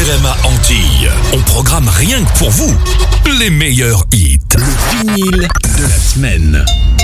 RMA Antilles. On programme rien que pour vous les meilleurs hits. Le vinyle de la semaine.